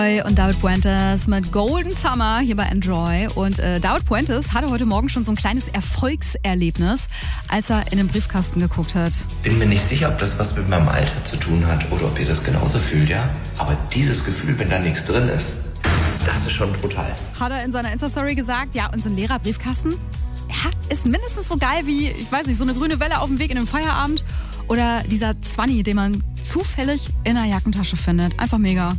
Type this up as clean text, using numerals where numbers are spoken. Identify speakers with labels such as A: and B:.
A: Und David Puentes mit Golden Summer hier bei Enjoy. Und David Puentes hatte heute Morgen schon so ein kleines Erfolgserlebnis, als er in den Briefkasten geguckt hat.
B: Bin mir nicht sicher, ob das was mit meinem Alter zu tun hat oder ob ihr das genauso fühlt, ja? Aber dieses Gefühl, wenn da nichts drin ist, das ist schon brutal.
A: Hat er in seiner Insta-Story gesagt, ja, und so ein leerer Briefkasten, ja, ist mindestens so geil wie, ich weiß nicht, so eine grüne Welle auf dem Weg in den Feierabend oder dieser 20, den man zufällig in der Jackentasche findet. Einfach mega.